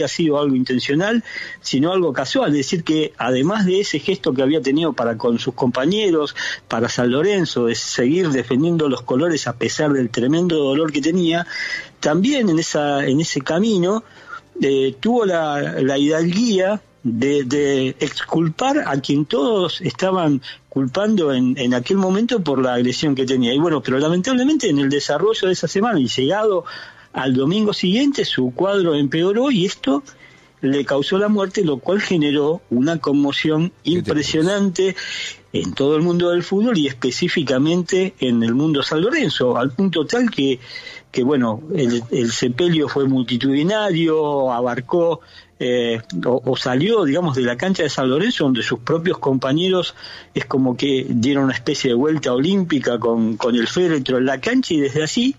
sido algo intencional, sino algo casual. Es decir, que además de ese gesto que había tenido para con sus compañeros, para San Lorenzo, de seguir defendiendo los colores a pesar del tremendo dolor que tenía, también en ese camino tuvo la hidalguía de exculpar a quien todos estaban culpando en aquel momento por la agresión que tenía. Y bueno, pero lamentablemente en el desarrollo de esa semana y llegado al domingo siguiente, su cuadro empeoró y esto le causó la muerte, lo cual generó una conmoción impresionante en todo el mundo del fútbol y específicamente en el mundo San Lorenzo, al punto tal que bueno, el sepelio fue multitudinario, abarcó o salió, digamos, de la cancha de San Lorenzo, donde sus propios compañeros es como que dieron una especie de vuelta olímpica con el féretro en la cancha, y desde allí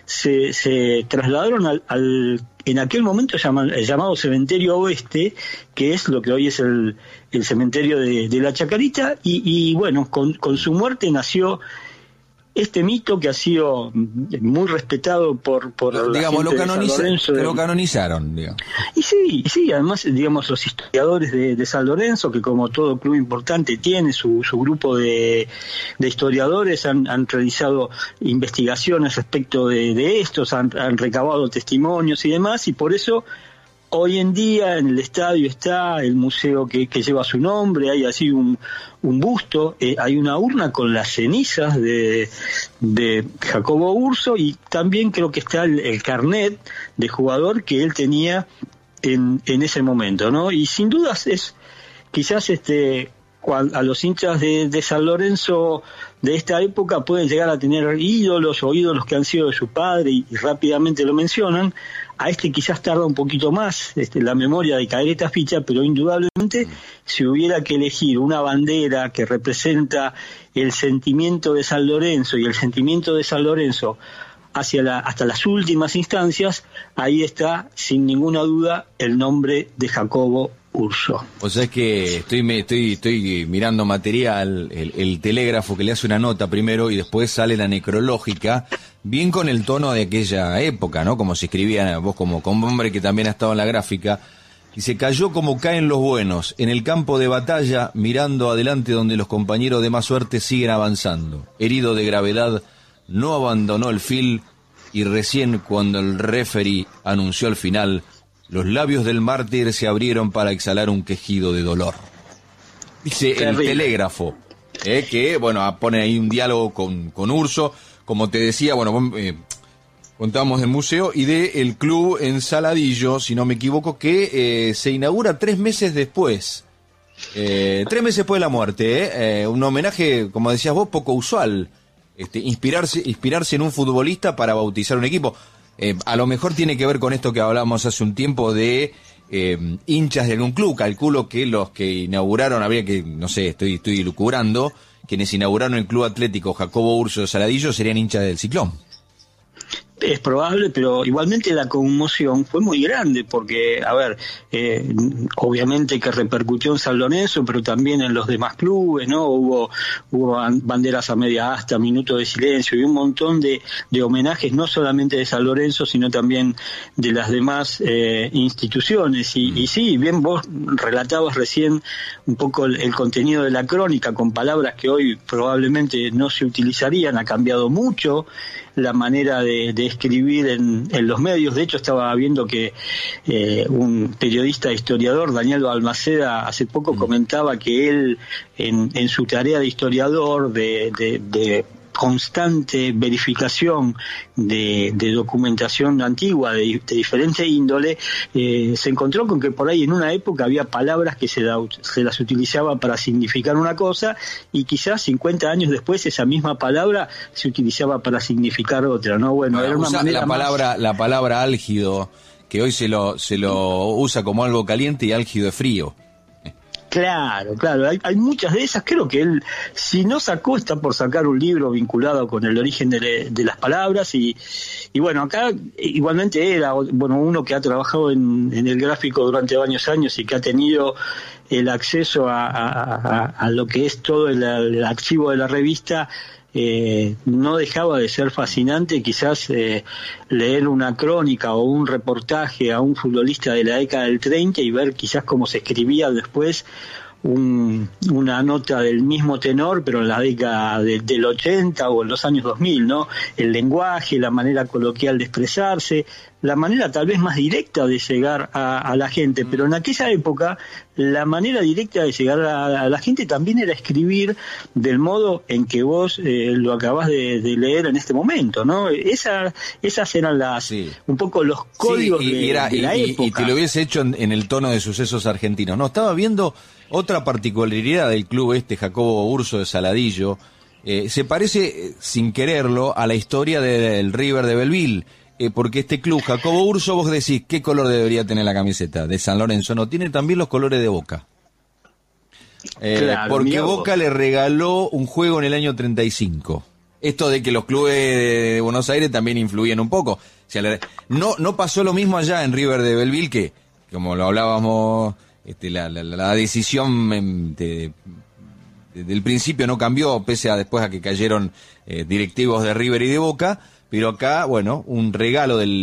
se trasladaron al en aquel momento llamado Cementerio Oeste, que es lo que hoy es el cementerio de la Chacarita, y bueno, con su muerte nació este mito que ha sido muy respetado por digamos, la gente de San Lorenzo. Lo canonizaron, digamos. Y sí, además, digamos, los historiadores de San Lorenzo, que como todo club importante tiene su grupo de historiadores, han realizado investigaciones respecto de estos, han recabado testimonios y demás, y por eso hoy en día en el estadio está el museo que lleva su nombre, hay así un busto, hay una urna con las cenizas de Jacobo Urso, y también creo que está el carnet de jugador que él tenía en ese momento, ¿no? Y sin dudas es quizás a los hinchas de San Lorenzo de esta época pueden llegar a tener ídolos que han sido de su padre y rápidamente lo mencionan. A quizás tarda un poquito más la memoria de caer esta ficha, pero indudablemente si hubiera que elegir una bandera que representa el sentimiento de San Lorenzo y el sentimiento de San Lorenzo hasta las últimas instancias, ahí está sin ninguna duda el nombre de Jacobo Urso. O sea, es que estoy mirando material, el Telégrafo, que le hace una nota primero y después sale la necrológica, bien con el tono de aquella época, ¿no? Como se escribía, vos como hombre que también ha estado en la gráfica. Dice: cayó como caen los buenos, en el campo de batalla, mirando adelante donde los compañeros de más suerte siguen avanzando. Herido de gravedad, no abandonó el fil, y recién cuando el referee anunció el final, los labios del mártir se abrieron para exhalar un quejido de dolor. Dice el Telégrafo, que bueno, pone ahí un diálogo con Urso, como te decía, bueno, contábamos del museo y del club en Saladillo, si no me equivoco, que se inaugura 3 meses después. 3 meses después de la muerte, un homenaje, como decías vos, poco usual. Inspirarse en un futbolista para bautizar un equipo. A lo mejor tiene que ver con esto que hablábamos hace un tiempo de hinchas de algún club. Calculo que los que inauguraron, habría que, no sé, estoy lucubrando, quienes inauguraron el Club Atlético Jacobo Urso de Saladillo serían hinchas del Ciclón. Es probable, pero igualmente la conmoción fue muy grande porque, a ver, obviamente que repercutió en San Lorenzo, pero también en los demás clubes, ¿no? Hubo banderas a media asta, minutos de silencio y un montón de homenajes, no solamente de San Lorenzo, sino también de las demás instituciones. Y sí, bien vos relatabas recién un poco el contenido de la crónica con palabras que hoy probablemente no se utilizarían, ha cambiado mucho la manera de escribir en los medios. De hecho, estaba viendo que un periodista historiador, Daniel Balmaceda, hace poco comentaba que él, en su tarea de historiador, de constante verificación de documentación antigua de diferente índole, se encontró con que por ahí en una época había palabras que se las utilizaba para significar una cosa y quizás 50 años después esa misma palabra se utilizaba para significar otra, ¿no? Bueno, era una manera la palabra álgido, que hoy se lo usa como algo caliente, y álgido es frío. Claro, hay muchas de esas. Creo que él, si no sacó, está por sacar un libro vinculado con el origen de las palabras y bueno, acá igualmente era, bueno, uno que ha trabajado en el gráfico durante varios años y que ha tenido el acceso a lo que es todo el archivo de la revista. no dejaba de ser fascinante quizás leer una crónica o un reportaje a un futbolista de la década del 30 y ver quizás cómo se escribía después una nota del mismo tenor, pero en la década del 80 o en los años 2000, ¿no? El lenguaje, la manera coloquial de expresarse, la manera tal vez más directa de llegar a la gente, pero en aquella época la manera directa de llegar a la gente también era escribir del modo en que vos lo acabás de leer en este momento, ¿no? Esas eran un poco los códigos de la época. Y te lo hubiese hecho en el tono de Sucesos Argentinos. No, estaba viendo otra particularidad del club Jacobo Urso de Saladillo. Se parece, sin quererlo, a la historia del River de Belleville. Porque este club, Jacobo Urso, vos decís, ¿qué color debería tener la camiseta de San Lorenzo? No, tiene también los colores de Boca. Claro, porque Boca le regaló un juego en el año 35. Esto de que los clubes de Buenos Aires también influían un poco. O sea, no pasó lo mismo allá en River de Belleville, que, como lo hablábamos, la decisión del principio no cambió, pese a después a que cayeron directivos de River y de Boca. Pero acá, bueno, un regalo de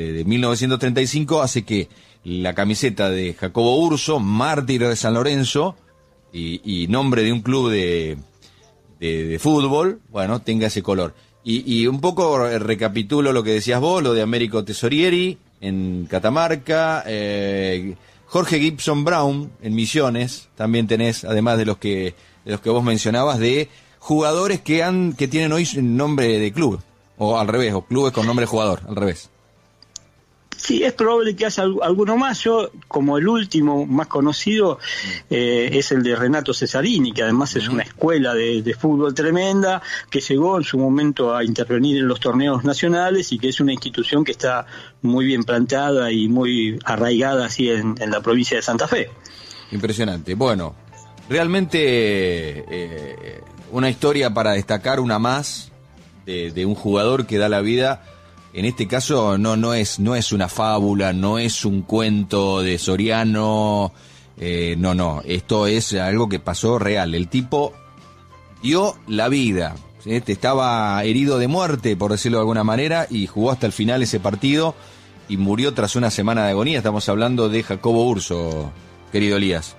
1935 hace que la camiseta de Jacobo Urso, mártir de San Lorenzo, y nombre de un club de fútbol, bueno, tenga ese color. Y un poco recapitulo lo que decías vos, lo de Américo Tesorieri en Catamarca, Jorge Gibson Brown en Misiones, también tenés, además de los que vos mencionabas, de jugadores que tienen hoy nombre de club. O al revés, o clubes con nombre de jugador, al revés. Sí, es probable que haya alguno más. Yo, como el último más conocido, es el de Renato Cesarini, que además es una escuela de fútbol tremenda, que llegó en su momento a intervenir en los torneos nacionales y que es una institución que está muy bien plantada y muy arraigada así en la provincia de Santa Fe. Impresionante. Bueno, realmente una historia para destacar, una más, de un jugador que da la vida. En este caso no es una fábula, no es un cuento de Soriano, no, esto es algo que pasó real. El tipo dio la vida, ¿sí? Estaba herido de muerte, por decirlo de alguna manera, y jugó hasta el final ese partido y murió tras una semana de agonía. Estamos hablando de Jacobo Urso, querido Elías.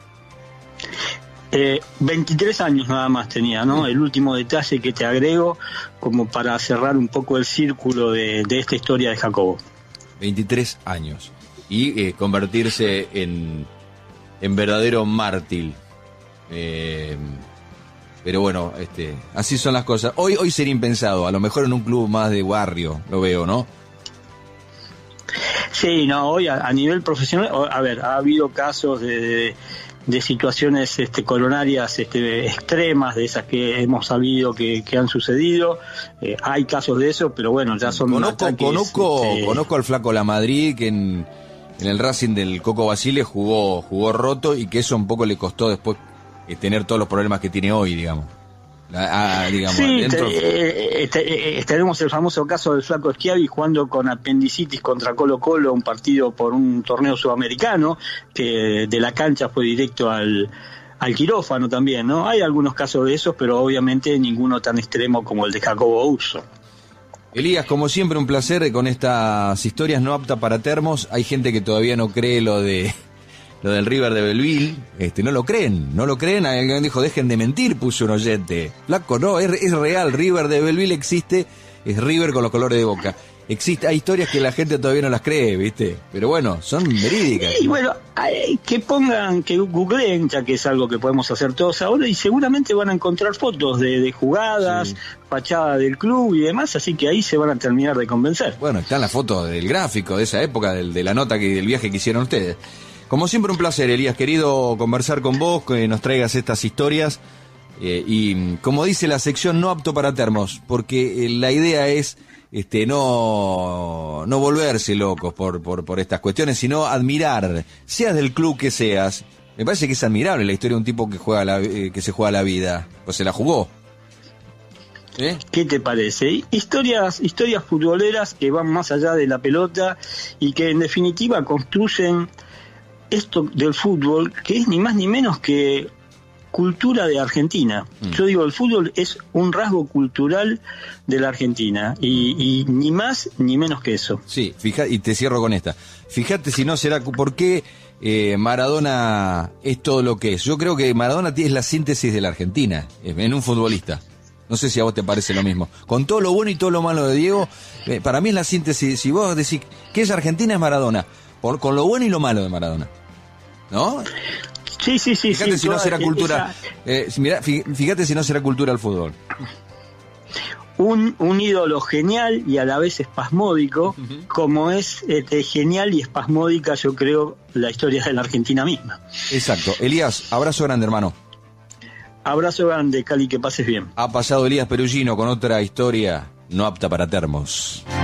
23 años nada más tenía, ¿no? El último detalle que te agrego como para cerrar un poco el círculo de esta historia de Jacobo. 23 años. Y convertirse en verdadero mártir. Pero bueno, así son las cosas. Hoy sería impensado, a lo mejor en un club más de barrio, lo veo, ¿no? Sí, no, hoy a nivel profesional, a ver, ha habido casos de situaciones coronarias extremas, de esas que hemos sabido que han sucedido. Hay casos de eso, pero bueno, ya son conozco al flaco Lamadrid, que en el Racing del Coco Basile jugó roto, y que eso un poco le costó después tener todos los problemas que tiene hoy, digamos. Sí, tenemos el famoso caso del flaco Schiavi jugando con apendicitis contra Colo-Colo, un partido por un torneo sudamericano, que de la cancha fue directo al quirófano también, ¿no? Hay algunos casos de esos, pero obviamente ninguno tan extremo como el de Jacobo Urso. Elías, como siempre, un placer con estas historias no aptas para termos. Hay gente que todavía no cree lo del River de Belleville, no lo creen, alguien dijo, dejen de mentir, puso un oyente. Flaco, no, es real, River de Belleville existe, es River con los colores de Boca. Hay historias que la gente todavía no las cree, ¿viste? Pero bueno, son verídicas. Y bueno, que googleen, ya que es algo que podemos hacer todos ahora, y seguramente van a encontrar fotos de jugadas, sí, fachada del club y demás, así que ahí se van a terminar de convencer. Bueno, están las fotos del gráfico de esa época, de la nota del viaje que hicieron ustedes. Como siempre, un placer, Elías, querido, conversar con vos, que nos traigas estas historias. Y como dice la sección, no apto para termos, porque la idea es no volverse locos por estas cuestiones, sino admirar, seas del club que seas. Me parece que es admirable la historia de un tipo que se juega la vida, pues se la jugó. ¿Qué te parece? Historias futboleras que van más allá de la pelota y que en definitiva construyen esto del fútbol, que es ni más ni menos que cultura de Argentina. Yo digo, el fútbol es un rasgo cultural de la Argentina, y ni más ni menos que eso. Sí, y te cierro con esta. Fíjate si no será, ¿por qué Maradona es todo lo que es? Yo creo que Maradona es la síntesis de la Argentina, en un futbolista. No sé si a vos te parece lo mismo. Con todo lo bueno y todo lo malo de Diego, para mí es la síntesis. Si vos decís que es Argentina, es Maradona. Con lo bueno y lo malo de Maradona. ¿No? Sí. Fíjate si no será cultura. Fíjate si no será cultura el fútbol. Un ídolo genial y a la vez espasmódico, como es genial y espasmódica, yo creo, la historia de la Argentina misma. Exacto. Elías, abrazo grande, hermano. Abrazo grande, Cali, que pases bien. Ha pasado Elías Perugino con otra historia no apta para termos.